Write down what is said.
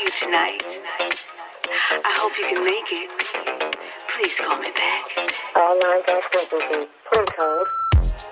you tonight. I hope you can make it. Please call me back. All lines are frequency. Please hold.